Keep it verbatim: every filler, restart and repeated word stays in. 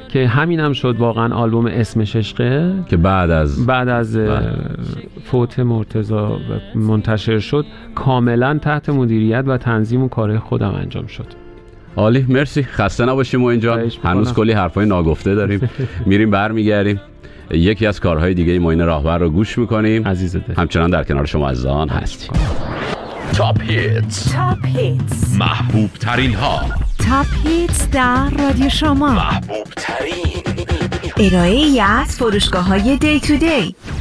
که همین هم شد واقعا آلبوم اسمش عشقه که بعد از بعد از فوت مرتضی منتشر شد، کاملا تحت مدیریت و تنظیم و کار خودم انجام شد. عالی، مرسی، خسته نباشیم معین جان، هنوز کلی حرفای ناگفته داریم. میریم برمیگردیم یکی از کارهای دیگه معین راهبر رو گوش میکنیم. عزیز دل، همچنان در کنار شما عزیزان هستیم. تاپ هیتز، تاپ هیتز، محبوب ترین ها. تاپ هیتز در رادیو شما، محبوب ترین ارائه ای از فروشگاه های دی تو دی.